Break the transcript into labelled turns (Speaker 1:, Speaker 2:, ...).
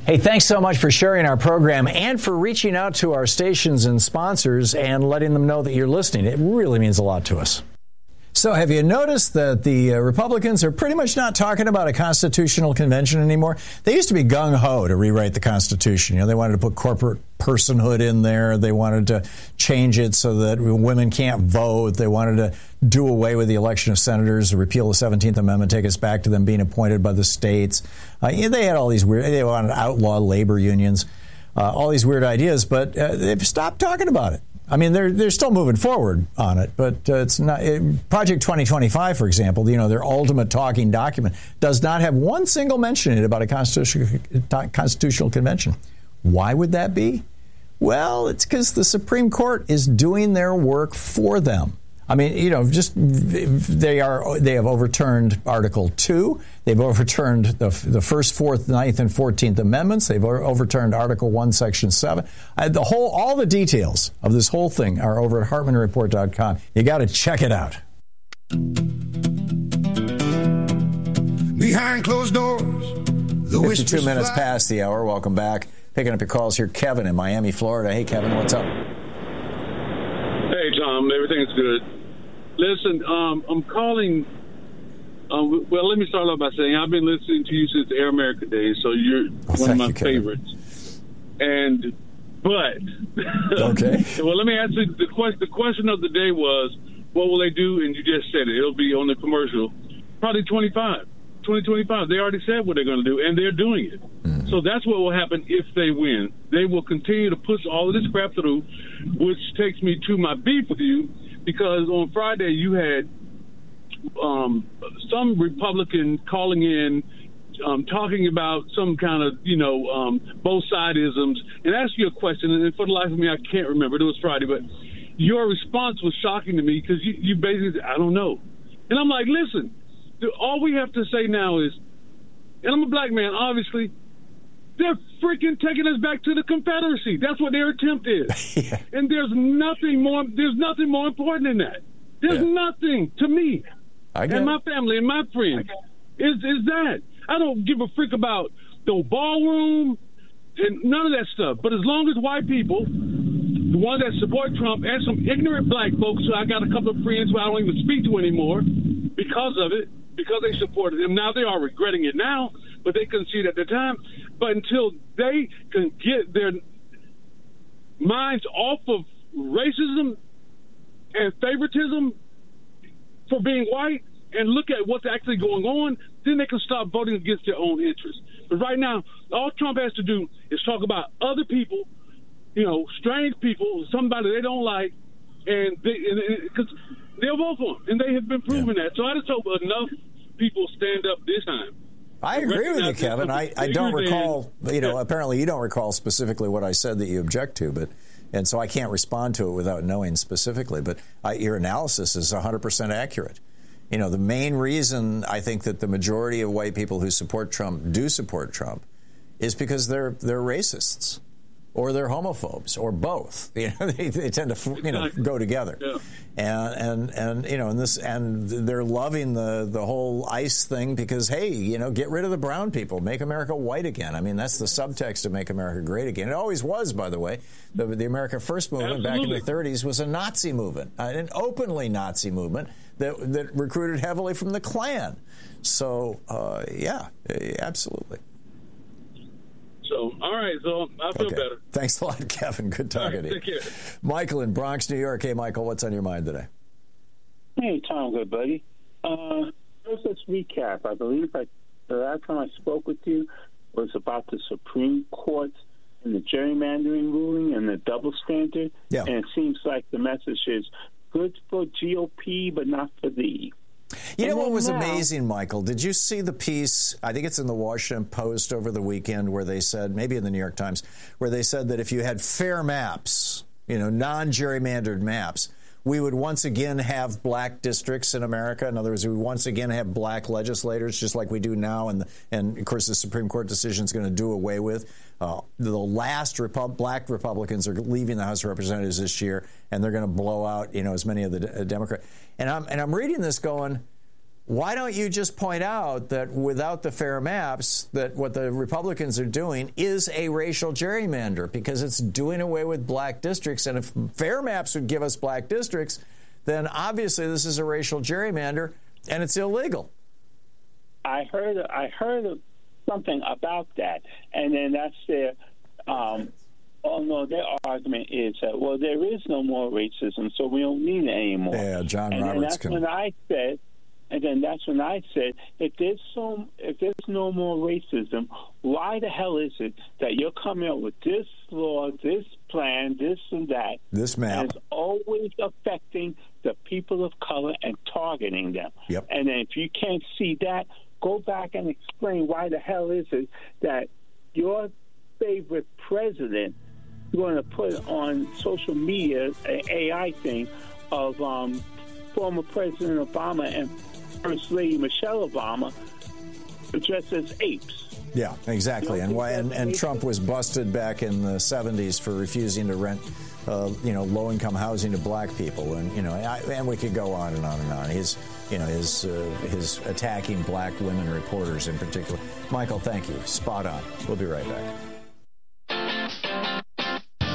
Speaker 1: Hey, thanks so much for sharing our program and for reaching out to our stations and sponsors and letting them know that you're listening. It really means a lot to us. So have you noticed that the Republicans are pretty much not talking about a constitutional convention anymore? They used to be gung-ho to rewrite the Constitution. You know, they wanted to put corporate personhood in there. They wanted to change it so that women can't vote. They wanted to do away with the election of senators, repeal the 17th Amendment, take us back to them being appointed by the states. They had all these weird, they wanted to outlaw labor unions, all these weird ideas, but they've stopped talking about it. I mean, they're still moving forward on it, but it's not. Project 2025, for example, their ultimate talking document does not have one single mention in it about a constitutional convention. Why would that be? Well, it's because the Supreme Court is doing their work for them. I mean, they have overturned Article 2. They've overturned the First, Fourth, Ninth, and 14th Amendments. They've overturned Article 1, Section 7. All the details of this whole thing are over at HartmannReport.com. You got to check it out.
Speaker 2: Behind closed doors,
Speaker 1: 52 minutes past the hour. Welcome back. Picking up your calls here, Kevin in Miami, Florida. Hey, Kevin, what's up?
Speaker 3: Hey, Tom. Everything's good. Listen, I'm calling. Well, let me start off by saying I've been listening to you since Air America days, so you're one of my favorites. But
Speaker 1: okay.
Speaker 3: Well, let me ask you the question of the day was, what will they do? And you just said it. It'll be on the commercial. Probably 2025. They already said what they're going to do, and they're doing it. Mm-hmm. So that's what will happen if they win. They will continue to push all of this crap through, which takes me to my beef with you, because on Friday you had some Republican calling in, talking about some kind of, both side-isms, and ask you a question, and for the life of me, I can't remember. It was Friday, but your response was shocking to me because you basically said, I don't know. And I'm like, listen, all we have to say now is, and I'm a black man, obviously, they're freaking taking us back to the Confederacy. That's what their attempt is. Yeah. And there's nothing more important than that. There's nothing to me and my family and my friends is that. I don't give a freak about the ballroom and none of that stuff. But as long as white people, the ones that support Trump, and some ignorant black folks, who I got a couple of friends who I don't even speak to anymore because of it, because they supported him. Now they are regretting it now, but they couldn't see it at the time. But until they can get their minds off of racism and favoritism for being white and look at what's actually going on, then they can stop voting against their own interests. But right now, all Trump has to do is talk about other people, strange people, somebody they don't like, and because they'll vote for him, and they have been proving that. So I just hope enough people stand up this time.
Speaker 1: I agree with you, Kevin. I don't recall, apparently you don't recall specifically what I said that you object to, and so I can't respond to it without knowing specifically. But your analysis is 100% accurate. The main reason I think that the majority of white people who support Trump do support Trump is because they're racists or they're homophobes or both. They tend to go together. Yeah. And they're loving the whole ICE thing because, hey, get rid of the brown people, make America white again. I mean, that's the subtext of Make America Great Again. It always was, by the way. The America First movement back in the 30s was a Nazi movement, an openly Nazi movement that recruited heavily from the Klan. So, absolutely.
Speaker 3: So, all right. So, I feel better.
Speaker 1: Thanks a lot, Kevin. Good talking to you.
Speaker 3: Take care.
Speaker 1: Michael in Bronx, New York. Hey, Michael, what's on your mind today?
Speaker 4: Hey, Tom, good buddy. First, let's recap. I believe the last time I spoke with you was about the Supreme Court and the gerrymandering ruling and the double standard.
Speaker 1: Yeah.
Speaker 4: And it seems like the message is good for GOP, but not for thee.
Speaker 1: You know what was amazing, Michael? Did you see the piece, I think it's in the Washington Post over the weekend, where they said, maybe in the New York Times, where they said that if you had fair maps, non-gerrymandered maps, we would once again have black districts in America. In other words, we would once again have black legislators, just like we do now. And of course, the Supreme Court decision is going to do away with. The last black Republicans are leaving the House of Representatives this year, and they're going to blow out, as many of the Democrats. And I'm reading this going, Why don't you just point out that without the fair maps, that what the Republicans are doing is a racial gerrymander, because it's doing away with black districts. And if fair maps would give us black districts, then obviously this is a racial gerrymander and it's illegal.
Speaker 4: I heard something about that, and then that's their their argument is that, well, there is no more racism, so we don't need it anymore.
Speaker 1: Yeah, John
Speaker 4: and
Speaker 1: Roberts.
Speaker 4: Then that's when I said, if there's no more racism, why the hell is it that you're coming up with this law, this plan, this and that?
Speaker 1: This map.
Speaker 4: And it's always affecting the people of color and targeting them.
Speaker 1: Yep.
Speaker 4: And then if you can't see that, go back and explain why the hell is it that your favorite president is going to put on social media an AI thing of former President Obama and First Lady Michelle Obama dressed as apes.
Speaker 1: Yeah, exactly. And Trump was busted back in the 70s for refusing to rent, low-income housing to black people, and we could go on and on and on. His attacking black women reporters in particular. Michael, thank you. Spot on. We'll be right back.